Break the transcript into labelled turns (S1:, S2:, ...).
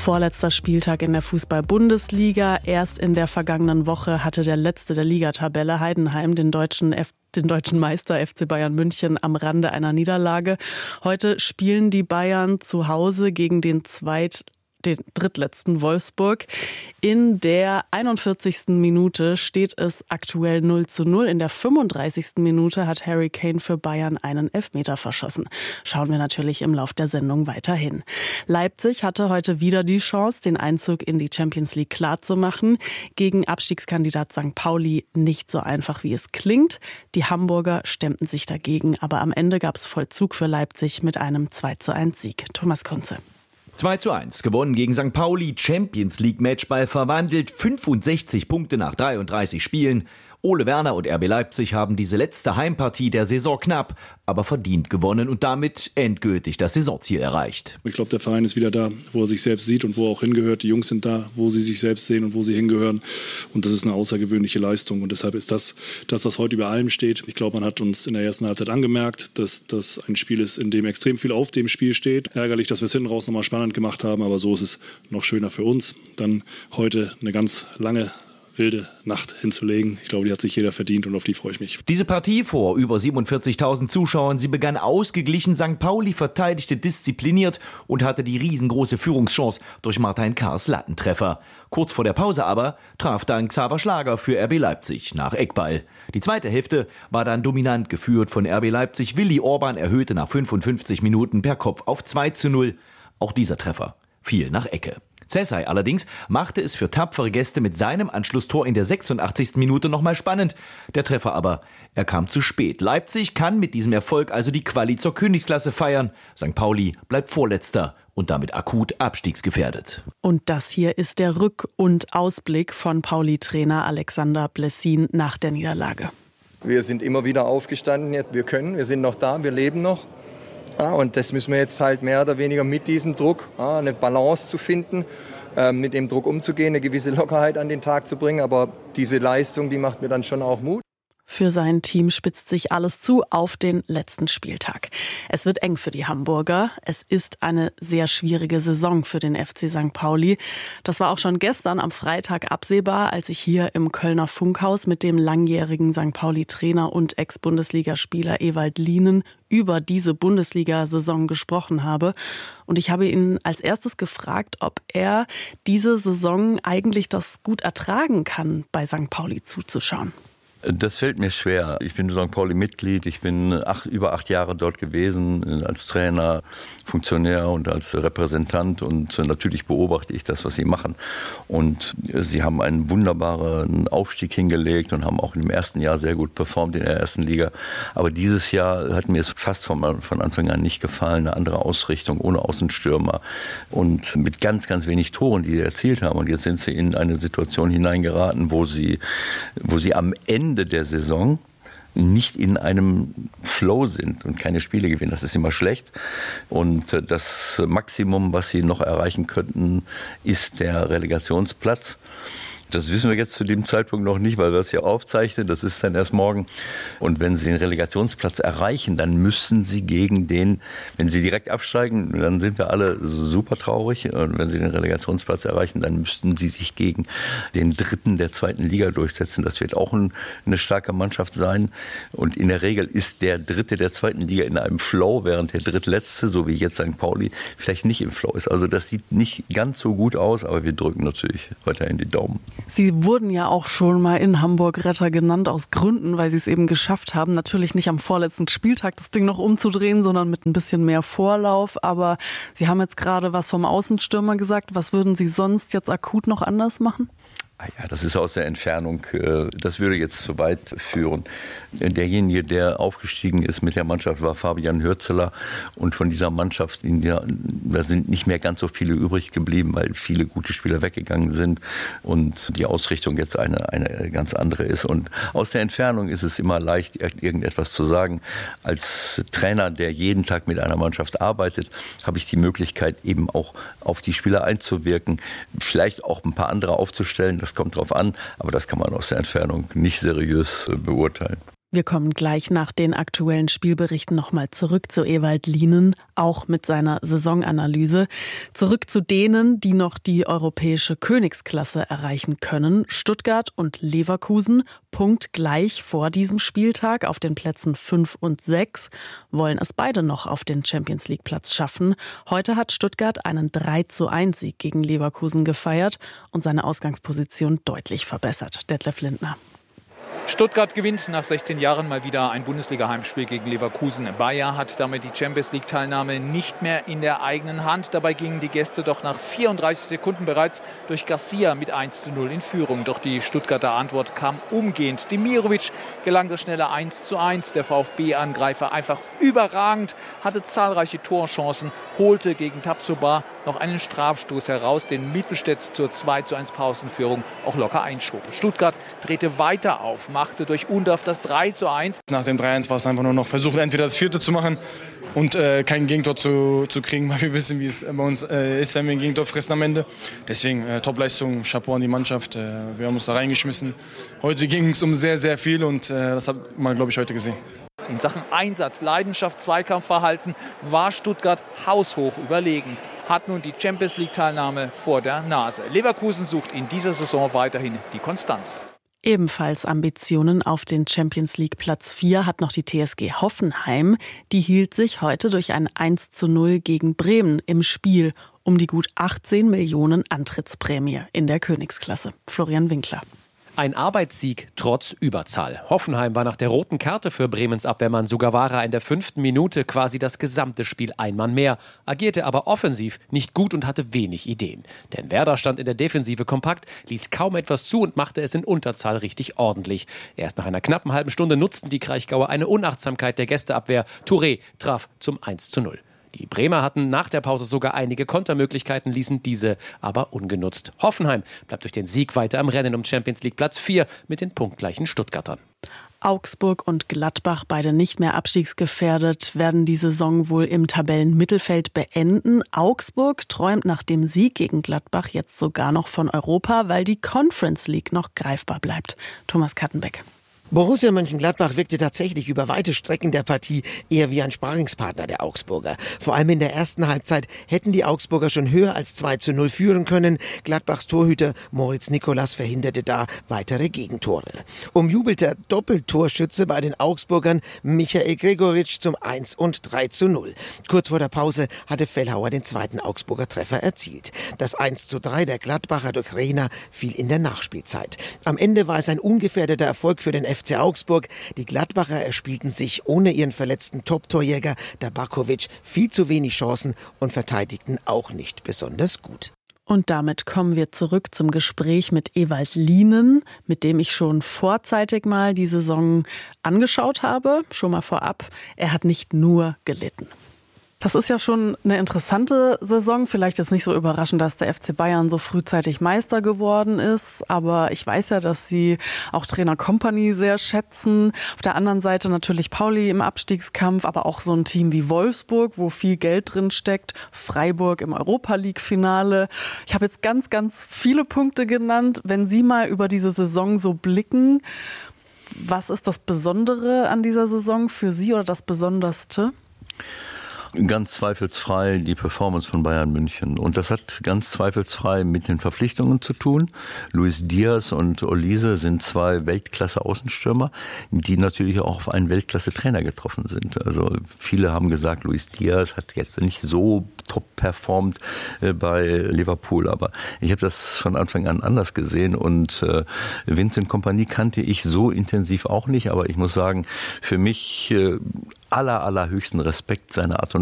S1: Vorletzter Spieltag in der Fußball-Bundesliga. Erst in der vergangenen Woche hatte der Letzte der Ligatabelle, Heidenheim, den deutschen Meister FC Bayern München am Rande einer Niederlage. Heute spielen die Bayern zu Hause gegen den drittletzten Wolfsburg. In der 41. Minute steht es aktuell 0:0. In der 35. Minute hat Harry Kane für Bayern einen Elfmeter verschossen. Schauen wir natürlich im Lauf der Sendung weiterhin. Leipzig hatte heute wieder die Chance, den Einzug in die Champions League klarzumachen. Gegen Abstiegskandidat St. Pauli nicht so einfach, wie es klingt. Die Hamburger stemmten sich dagegen, aber am Ende gab es Vollzug für Leipzig mit einem 2:1 Sieg. Thomas Kunze.
S2: 2:1 gewonnen gegen St. Pauli, Champions League Matchball verwandelt, 65 Punkte nach 33 Spielen. Ole Werner und RB Leipzig haben diese letzte Heimpartie der Saison knapp, aber verdient gewonnen und damit endgültig das Saisonziel erreicht.
S3: Ich glaube, der Verein ist wieder da, wo er sich selbst sieht und wo er auch hingehört. Die Jungs sind da, wo sie sich selbst sehen und wo sie hingehören. Und das ist eine außergewöhnliche Leistung. Und deshalb ist das, was heute über allem steht. Ich glaube, man hat uns in der ersten Halbzeit angemerkt, dass das ein Spiel ist, in dem extrem viel auf dem Spiel steht. Ärgerlich, dass wir es hinten raus nochmal spannend gemacht haben, aber so ist es noch schöner für uns. Dann heute eine ganz lange wilde Nacht hinzulegen. Ich glaube, die hat sich jeder verdient und auf die freue ich mich.
S2: Diese Partie vor über 47.000 Zuschauern, sie begann ausgeglichen. St. Pauli verteidigte diszipliniert und hatte die riesengroße Führungschance durch Martin Kars Lattentreffer. Kurz vor der Pause aber traf dann Xaver Schlager für RB Leipzig nach Eckball. Die zweite Hälfte war dann dominant geführt von RB Leipzig. Willi Orban erhöhte nach 55 Minuten per Kopf auf 2:0. Auch dieser Treffer fiel nach Ecke. Cesay allerdings machte es für tapfere Gäste mit seinem Anschlusstor in der 86. Minute nochmal spannend. Der Treffer aber, er kam zu spät. Leipzig kann mit diesem Erfolg also die Quali zur Königsklasse feiern. St. Pauli bleibt Vorletzter und damit akut abstiegsgefährdet.
S1: Und das hier ist der Rück- und Ausblick von Pauli-Trainer Alexander Blessin nach der Niederlage.
S4: Wir sind immer wieder aufgestanden, wir sind noch da, wir leben noch. Ja, und das müssen wir jetzt halt mehr oder weniger mit diesem Druck, eine Balance zu finden, mit dem Druck umzugehen, eine gewisse Lockerheit an den Tag zu bringen. Aber diese Leistung, die macht mir dann schon auch Mut.
S1: Für sein Team spitzt sich alles zu auf den letzten Spieltag. Es wird eng für die Hamburger. Es ist eine sehr schwierige Saison für den FC St. Pauli. Das war auch schon gestern am Freitag absehbar, als ich hier im Kölner Funkhaus mit dem langjährigen St. Pauli-Trainer und Ex-Bundesligaspieler Ewald Lienen über diese Bundesliga-Saison gesprochen habe. Und ich habe ihn als erstes gefragt, ob er diese Saison eigentlich das gut ertragen kann, bei St. Pauli zuzuschauen.
S5: Das fällt mir schwer. Ich bin St. Pauli-Mitglied. Ich bin über 8 Jahre dort gewesen, als Trainer, Funktionär und als Repräsentant. Und natürlich beobachte ich das, was sie machen. Und sie haben einen wunderbaren Aufstieg hingelegt und haben auch im ersten Jahr sehr gut performt in der ersten Liga. Aber dieses Jahr hat mir es fast von Anfang an nicht gefallen. Eine andere Ausrichtung, ohne Außenstürmer und mit ganz, ganz wenig Toren, die sie erzielt haben. Und jetzt sind sie in eine Situation hineingeraten, wo sie am Ende der Saison nicht in einem Flow sind und keine Spiele gewinnen. Das ist immer schlecht. Und das Maximum, was sie noch erreichen könnten, ist der Relegationsplatz. Das wissen wir jetzt zu dem Zeitpunkt noch nicht, weil wir es ja aufzeichnen. Das ist dann erst morgen. Und wenn sie den Relegationsplatz erreichen, dann müssen sie wenn sie direkt absteigen, dann sind wir alle super traurig. Und wenn sie den Relegationsplatz erreichen, dann müssten sie sich gegen den Dritten der zweiten Liga durchsetzen. Das wird auch eine starke Mannschaft sein. Und in der Regel ist der Dritte der zweiten Liga in einem Flow, während der Drittletzte, so wie jetzt St. Pauli, vielleicht nicht im Flow ist. Also das sieht nicht ganz so gut aus, aber wir drücken natürlich weiterhin die Daumen.
S1: Sie wurden ja auch schon mal in Hamburg Retter genannt aus Gründen, weil sie es eben geschafft haben, natürlich nicht am vorletzten Spieltag das Ding noch umzudrehen, sondern mit ein bisschen mehr Vorlauf. Aber Sie haben jetzt gerade was vom Außenstürmer gesagt. Was würden Sie sonst jetzt akut noch anders machen?
S5: Ja, das ist aus der Entfernung, das würde jetzt zu weit führen. Derjenige, der aufgestiegen ist mit der Mannschaft, war Fabian Hürzeler. Und von dieser Mannschaft, da sind nicht mehr ganz so viele übrig geblieben, weil viele gute Spieler weggegangen sind und die Ausrichtung jetzt eine ganz andere ist. Und aus der Entfernung ist es immer leicht, irgendetwas zu sagen. Als Trainer, der jeden Tag mit einer Mannschaft arbeitet, habe ich die Möglichkeit, eben auch auf die Spieler einzuwirken, vielleicht auch ein paar andere aufzustellen. Das kommt drauf an, aber das kann man aus der Entfernung nicht seriös beurteilen.
S1: Wir kommen gleich nach den aktuellen Spielberichten nochmal zurück zu Ewald Lienen, auch mit seiner Saisonanalyse. Zurück zu denen, die noch die europäische Königsklasse erreichen können. Stuttgart und Leverkusen, punktgleich vor diesem Spieltag auf den Plätzen 5 und 6, wollen es beide noch auf den Champions-League-Platz schaffen. Heute hat Stuttgart einen 3:1-Sieg gegen Leverkusen gefeiert und seine Ausgangsposition deutlich verbessert. Detlef Lindner.
S6: Stuttgart gewinnt nach 16 Jahren mal wieder ein Bundesliga-Heimspiel gegen Leverkusen. Bayer hat damit die Champions-League-Teilnahme nicht mehr in der eigenen Hand. Dabei gingen die Gäste doch nach 34 Sekunden bereits durch Garcia mit 1:0 in Führung. Doch die Stuttgarter Antwort kam umgehend. Demirovic gelang das schnelle 1:1. Der VfB-Angreifer einfach überragend, hatte zahlreiche Torchancen, holte gegen Tabsoba noch einen Strafstoß heraus, den Mittelstädt zur 2:1 Pausenführung auch locker einschob. Stuttgart drehte weiter auf, machte durch Undorf das 3:1.
S7: Nach dem 3:1 war es einfach nur noch versuchen, entweder das 4. zu machen und kein Gegentor zu kriegen, weil wir wissen, wie es bei uns ist, wenn wir ein Gegentor fressen am Ende. Deswegen Top-Leistung, Chapeau an die Mannschaft. Wir haben uns da reingeschmissen. Heute ging es um sehr, sehr viel und das hat man, glaube ich, heute gesehen.
S6: In Sachen Einsatz, Leidenschaft, Zweikampfverhalten war Stuttgart haushoch überlegen. Hat nun die Champions-League-Teilnahme vor der Nase. Leverkusen sucht in dieser Saison weiterhin die Konstanz.
S1: Ebenfalls Ambitionen auf den Champions-League-Platz 4 hat noch die TSG Hoffenheim. Die hielt sich heute durch ein 1:0 gegen Bremen im Spiel um die gut 18 Millionen Antrittsprämie in der Königsklasse. Florian Winkler.
S8: Ein Arbeitssieg trotz Überzahl. Hoffenheim war nach der roten Karte für Bremens Abwehrmann Sugawara in der 5. Minute quasi das gesamte Spiel ein Mann mehr, agierte aber offensiv nicht gut und hatte wenig Ideen. Denn Werder stand in der Defensive kompakt, ließ kaum etwas zu und machte es in Unterzahl richtig ordentlich. Erst nach einer knappen halben Stunde nutzten die Kraichgauer eine Unachtsamkeit der Gästeabwehr. Touré traf zum 1:0. Die Bremer hatten nach der Pause sogar einige Kontermöglichkeiten, ließen diese aber ungenutzt. Hoffenheim bleibt durch den Sieg weiter am Rennen um Champions League Platz 4 mit den punktgleichen Stuttgartern.
S1: Augsburg und Gladbach, beide nicht mehr abstiegsgefährdet, werden die Saison wohl im Tabellenmittelfeld beenden. Augsburg träumt nach dem Sieg gegen Gladbach jetzt sogar noch von Europa, weil die Conference League noch greifbar bleibt. Thomas Kattenbeck.
S9: Borussia Mönchengladbach wirkte tatsächlich über weite Strecken der Partie eher wie ein Sparringspartner der Augsburger. Vor allem in der ersten Halbzeit hätten die Augsburger schon höher als 2:0 führen können. Gladbachs Torhüter Moritz Nikolas verhinderte da weitere Gegentore. Umjubelter Doppeltorschütze bei den Augsburgern Michael Gregoritsch zum 1 und 3:0. Kurz vor der Pause hatte Fellhauer den zweiten Augsburger Treffer erzielt. Das 1:3 der Gladbacher durch Rehner fiel in der Nachspielzeit. Am Ende war es ein ungefährdeter Erfolg für den FC Augsburg. Die Gladbacher erspielten sich ohne ihren verletzten Top-Torjäger Dabakovic viel zu wenig Chancen und verteidigten auch nicht besonders gut.
S1: Und damit kommen wir zurück zum Gespräch mit Ewald Lienen, mit dem ich schon vorzeitig mal die Saison angeschaut habe. Schon mal vorab, er hat nicht nur gelitten. Das ist ja schon eine interessante Saison. Vielleicht ist nicht so überraschend, dass der FC Bayern so frühzeitig Meister geworden ist. Aber ich weiß ja, dass Sie auch Trainer Kompany sehr schätzen. Auf der anderen Seite natürlich Pauli im Abstiegskampf, aber auch so ein Team wie Wolfsburg, wo viel Geld drin steckt. Freiburg im Europa-League-Finale. Ich habe jetzt ganz, ganz viele Punkte genannt. Wenn Sie mal über diese Saison so blicken, was ist das Besondere an dieser Saison für Sie oder das Besonderste?
S5: Ganz zweifelsfrei die Performance von Bayern München. Und das hat ganz zweifelsfrei mit den Verpflichtungen zu tun. Luis Diaz und Olise sind 2 Weltklasse-Außenstürmer, die natürlich auch auf einen Weltklasse-Trainer getroffen sind. Also viele haben gesagt, Luis Diaz hat jetzt nicht so top performt bei Liverpool, aber ich habe das von Anfang an anders gesehen und Vincent Kompany kannte ich so intensiv auch nicht, aber ich muss sagen, für mich allerhöchsten Respekt seine Art und